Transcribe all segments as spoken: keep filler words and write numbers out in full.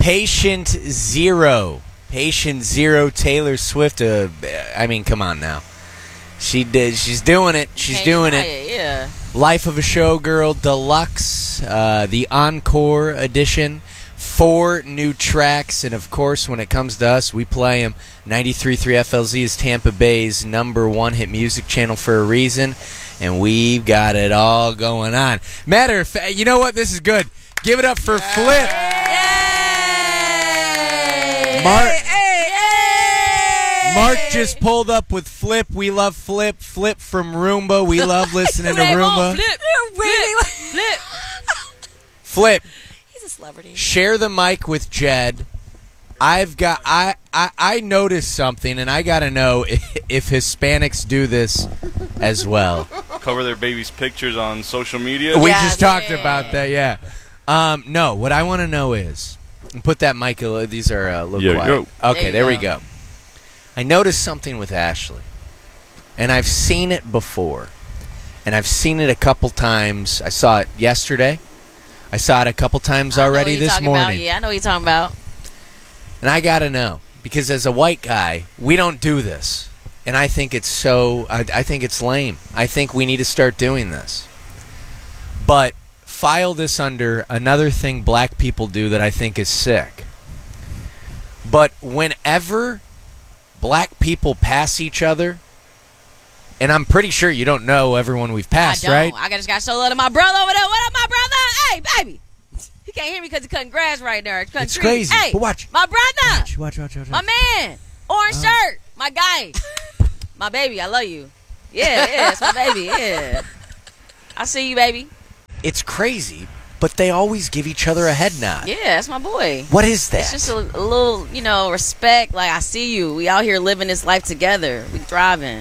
Patient Zero. Patient Zero, Taylor Swift. Uh, I mean, come on now. She did. She's doing it. She's Can't doing deny it. it. Yeah. Life of a Showgirl Deluxe, uh, the Encore Edition. Four new tracks, and of course, when it comes to us, we play them. ninety-three point three F L Z is Tampa Bay's number one hit music channel for a reason, and we've got it all going on. Matter of fact, you know what? This is good. Give it up for Yay! Flip. Yay! Mark, Hey, hey! Mark just pulled up with Flip. We love Flip. Flip from Roomba. We love listening to Roomba. Flip, flip, flip. Flip. Celebrity. Share the mic with Jed. I've got I, I, I noticed something, and I got to know if, if Hispanics do this as well. Cover their babies' pictures on social media. We Yeah, just talked yeah. about that, yeah. Um, no, what I want to know is, and put that mic. A little, these are a little Yeah, quiet. go. Okay, There there, you we go. go. I noticed something with Ashley, and I've seen it before, and I've seen it a couple times. I saw it yesterday. I saw it a couple times I know already what you're this talking morning. About. Yeah, I know what you're talking about. And I got to know, because as a white guy, we don't do this. And I think it's so, I, I think it's lame. I think we need to start doing this. But file this under another thing black people do that I think is sick. But whenever black people pass each other, and I'm pretty sure you don't know everyone we've passed, I don't. right? I just got so love to my brother over there. What up, my brother? Hey, baby. He can't hear me because he's cutting grass right there. Cutting It's trees. crazy. Hey, But watch. my brother. Watch, watch, watch, watch. My man. Orange Oh. shirt. My guy. My baby. I love you. Yeah, yeah. It's my baby. Yeah. I see you, baby. It's crazy, but they always give each other a head nod. Yeah, that's my boy. What is that? It's just a, a little, you know, respect. Like, I see you. We out here living this life together. We thriving.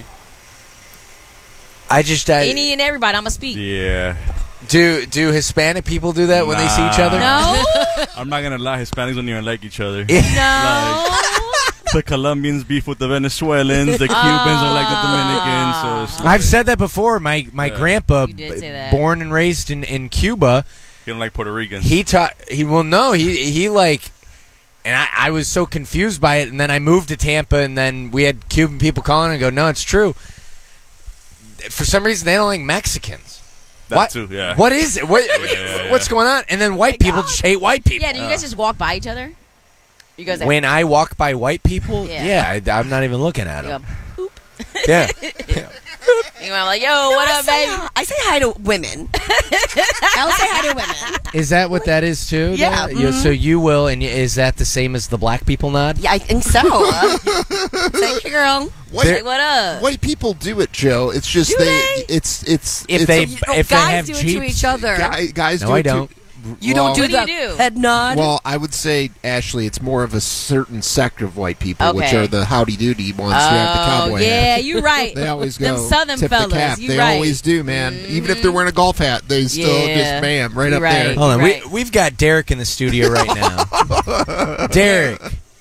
I just I, Any and everybody. I'm going to speak. Yeah. do do Hispanic people do that when they see each other? No. I'm not gonna lie, Hispanics don't even like each other. No. The Colombians beef with the Venezuelans, the Cubans don't like the Dominicans. So it's I've said that before. My my Yeah. grandpa, You did say that. born and raised in, in Cuba, they don't like Puerto Ricans. he taught. He well, no, he he like, and I, I was so confused by it. And then I moved to Tampa, and then we had Cuban people calling and go, "No, it's true." For some reason, they don't like Mexicans. That what? too, yeah. What is it? What, Yeah, yeah, What's yeah. going on? And then white people just hate white people. Yeah, do you guys just walk by each other? You guys When I walk by white people, Yeah. yeah, I, I'm not even looking at you them. go, Yeah. you know, like, yo, what I up, say baby? hi- I say hi to women. I'll say hi to women. Is that what that is too? Yeah, though? You- mhm. So you will, and y- is that the same as the black people nod? Yeah, I think so. Thank you, girl. White, Like, what up? white people do it, Joe. It's just Do they, they? It's it's If it's they- a- You know, If they guys have do it Jeeps, to each other. guy, guys No, do I it too. don't. You well, don't do What do the you do? head nod. Well, I would say, Ashley, it's more of a certain sector of white people, which Okay. are the howdy doody ones who have the Oh, cowboy yeah, hat. you right. They always Them go Southern tip fellas, the cap. you They right. always do, man. Even if they're wearing a golf hat, they still Yeah. just bam right You up right. there. Hold on, Right. we, we've got Derek in the studio right now. Derek.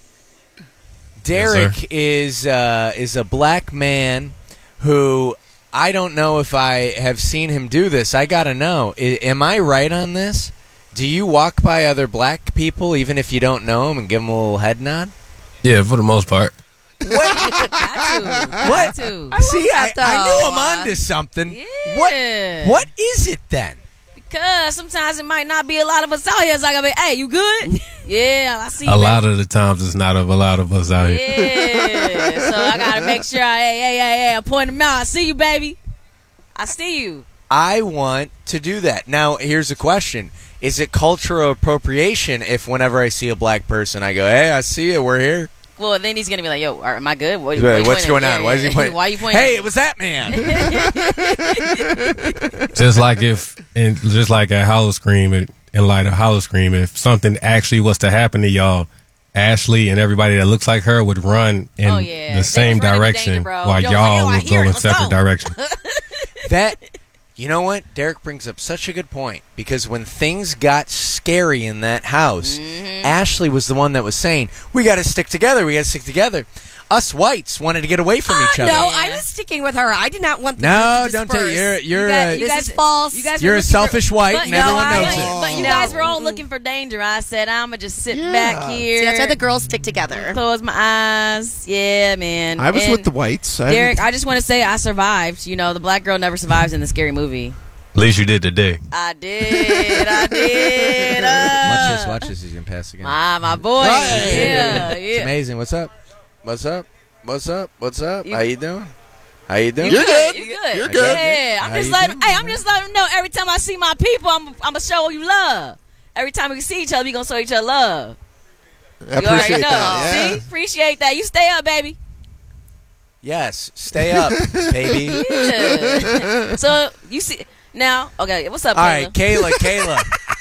Derek is uh, is a black man who I don't know if I have seen him do this. I gotta know. I, am I right on this? Do you walk by other black people even if you don't know them and give them a little head nod? Yeah, for the most part. Got to. What? Got to. See, I, that, I knew I'm though. onto something. Yeah. What What is it then? Because sometimes it might not be a lot of us out here. It's like, I mean, hey, you good? Yeah, I see you. A lot of the times, it's not of a lot of us out here. Yeah. So I got to make sure, I, hey, hey, hey, hey, I point them out. I see you, baby. I see you. I want to do that. Now, here's a question. Is it cultural appropriation if whenever I see a black person, I go, hey, I see you, we're here? Well, then he's going to be like, yo, are, am I good? What, Wait, what you what's pointing going at? on? Yeah, Why is he yeah. pointing? Why are you pointing? Hey, at it was that man. Just like if, and just like at House Cream, in light of House Cream, if something actually was to happen to y'all, Ashley and everybody that looks like her would run in Oh, yeah. They the same was running in direction, danger, bro. while Yo, y'all yo, I would hear go it. in Let's separate go. directions. That, you know what? Derek brings up such a good point because when things got scary in that house, Mm-hmm. Ashley was the one that was saying, we got to stick together. We got to stick together. Us whites wanted to get away from each other. No, I was sticking with her. I did not want the No, group to don't disperse. take you're you're You guys- uh, you This guys- is false. You guys You're were a looking selfish for, white, but and no, everyone I- knows but, it. But you No. guys were all looking for danger. I said, I'm gonna just sit back here. See, that's why the girls stick together. Close my eyes. Yeah, man. I was And with the whites. I Derek, I just want to say I survived. You know, the black girl never survives in the scary movie. At least you did today. I did. I did. Uh, Watch this, watch this. He's gonna pass again. My, my boy. Yeah, It's yeah. amazing. What's up? What's up? What's up? What's up? You- How you doing? How you doing? You You're good. good. You good. You're good. Yeah, I'm How just you letting. doing? Hey, I'm just letting them know. Every time I see my people, I'm, I'm gonna show you love. Every time we see each other, we gonna show each other love. I You already appreciate know. that. Yeah. See, appreciate that. You stay up, baby. Yes. Stay up, baby. Yeah. So you see now. Okay, what's up, All Kayla? right, Kayla. Kayla.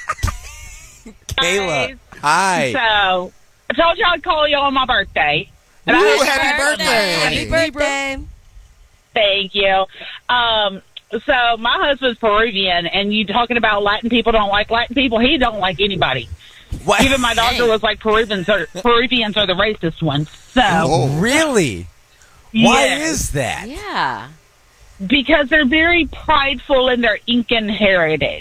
Kayla. Hi. So, I told you I'd call you on my birthday. And I Ooh, had- happy birthday. Happy birthday. Thank you. Um, so, my husband's Peruvian, and you talking about Latin people don't like Latin people. He don't like anybody. What? Even my doctor Dang. was like, Peruvians are, Peruvians are the racist ones. So, Oh. Really? Why yes. is that? Yeah. Because they're very prideful in their Incan heritage.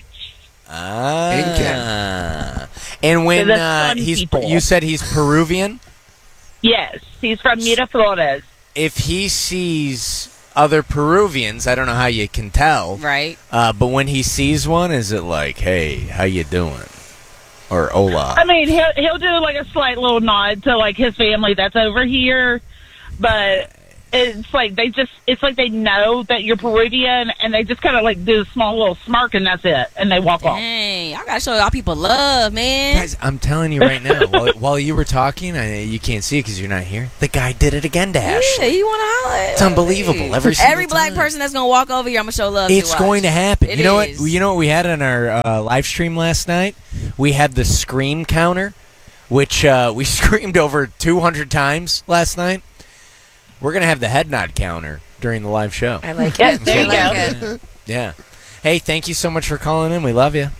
Ah. And when They're the uh, sun he's people. you said he's Peruvian, Yes, he's from Miraflores. if he sees other Peruvians, I don't know how you can tell. Right. Uh, but when he sees one, is it like, "Hey, how you doing?" Or "Hola"? I mean, he'll he'll do like a slight little nod to like his family that's over here, but it's like they just it's like they know that you're Peruvian, and they just kind of like do a small little smirk, and that's it, and they walk off. Dang, I gotta show y'all people love, man. Guys, I'm telling you right now, while, while you were talking, I, you can't see it because you're not here. The guy did it again to Yeah, Ashley. you want to holler? It's unbelievable. Every single Every black time. person that's gonna walk over here, I'm gonna show love. It's to. going to happen. It you know is. what? You know what we had on our uh, live stream last night? We had the scream counter, which uh, we screamed over two hundred times last night. We're gonna have the head nod counter during the live show. I like Yes, it. there you I go. like it. Yeah. Hey, thank you so much for calling in. We love you.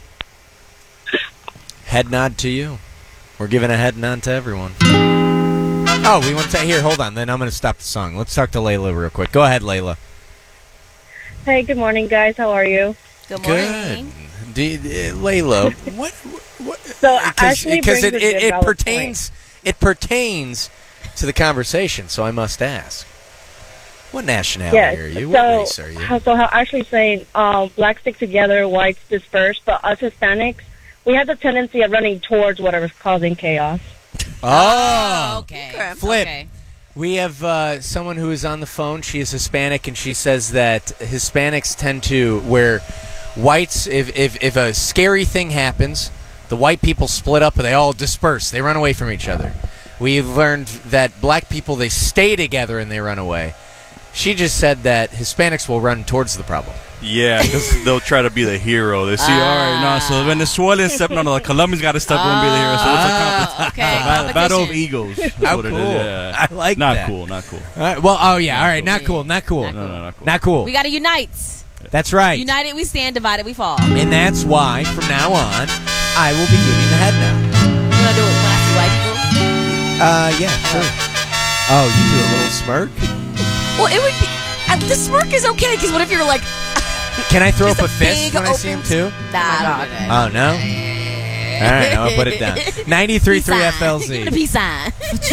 Head nod to you. We're giving a head nod to everyone. Oh, we want to here. Hold on. Then I'm going to stop the song. Let's talk to Layla real quick. Go ahead, Layla. Hey, good morning, guys. How are you? Good Good. morning. Do you- uh, Layla, what? what So, Ashley Because brings it, a it, good it valid pertains it pertains to the conversation, so I must ask. What nationality Yes. are you? What So, race are you? how- so how Ashley's saying, um, blacks stick together, whites disperse, but us Hispanics, we have the tendency of running towards whatever's causing chaos. Oh, Okay. Flip. Okay. We have uh, someone who is on the phone. She is Hispanic, and she says that Hispanics tend to, where whites, if, if, if a scary thing happens, the white people split up and they all disperse. They run away from each other. We've learned that black people, they stay together and they run away. She just said that Hispanics will run towards the problem. Yeah, because they'll try to be the hero. They see, all right, no, so the Venezuelans step, no, no, the Colombians got to step up and be the hero. So it's a Oh, compet- okay. battle, battle of Competition. egos. That's How what it cool. is. Yeah. I like not that. cool, not cool. All right, well, oh, yeah, all right, not cool, not cool. Not No, no, not cool. Not cool. We gotta unite. That's right. United we stand, divided we fall. And that's why, from now on, I will be giving the head nod. You wanna do it when I see white people? Uh, yeah, sure. Oh, you do a little smirk? Well, it would be. Uh, the smirk is okay because what if you're like, Can I throw Just up a a fist big when I see him, open- too? Nah, don't do that. Oh, no? All right, I'll put it down. ninety-three point three F L Z. Give it a peace sign.